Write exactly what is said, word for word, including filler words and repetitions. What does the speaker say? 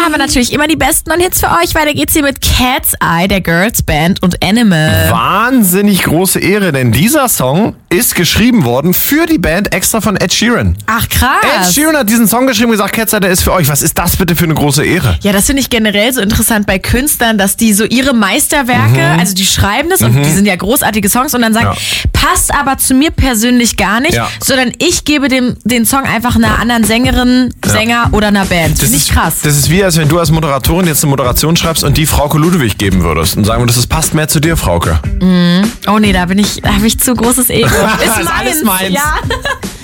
haben wir natürlich immer die besten neuen Hits für euch. Weiter geht's hier mit Cat's Eye, der Girls Band und Animal. Wahnsinnig große Ehre, denn dieser Song ist geschrieben worden für die Band extra von Ed Sheeran. Ach krass. Ed Sheeran hat diesen Song geschrieben und gesagt, Cat's Eye, der ist für euch. Was ist das bitte für eine große Ehre? Ja, das finde ich generell so interessant bei Künstlern, dass die so ihre Meisterwerke, mhm. also die schreiben das mhm. und die sind ja großartige Songs und dann sagen, ja. passt aber zu mir persönlich gar nicht, ja. sondern ich gebe dem, den Song einfach einer anderen Sängerin, Sänger ja. oder einer Band. Finde ich krass. Das ist wie, als wenn du als Moderatorin jetzt eine Moderation schreibst und die Frauke Ludwig geben würdest und sagen würdest, das passt mehr zu dir, Frauke. Mhm. Oh nee, da bin ich, da habe ich zu großes Ego. Ist meins. Alles meins. Ja.